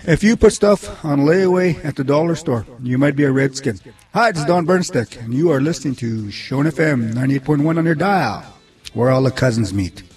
If you put stuff on layaway at the dollar store, you might be a redskin. Hi, it's Don Burnstick, and you are listening to Shone FM 98.1 on your dial, where all the cousins meet.